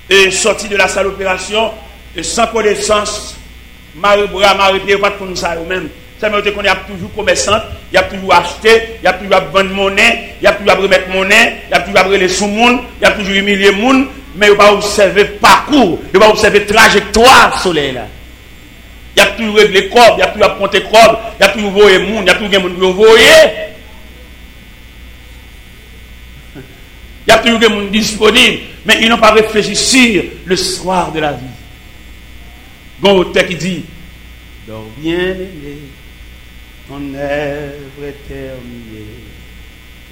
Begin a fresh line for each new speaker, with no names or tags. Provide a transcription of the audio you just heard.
et sorti de la salle d'opération, et sans connaissance, Marie-Bras, Marie-Pierre, pas de comme ça eux-mêmes. Ça veut dire qu'on est toujours commerçant, il y a toujours acheté, il y a toujours vendre monnaie, il y a toujours remettre monnaie, il y a toujours brûler sous monde, il y a toujours humilier monde, mais il va observer parcours, il va observer trajectoire soleil là. Il y a toujours régler corps, il y a toujours compter corps, il y a toujours voyer monde, il y a toujours des monde pour voyer. Il y a toujours des monde disponible, mais ils n'ont pas réfléchi sur le soir de la vie. Bon auteur qui dit, dors bien aimé, ton œuvre est terminée.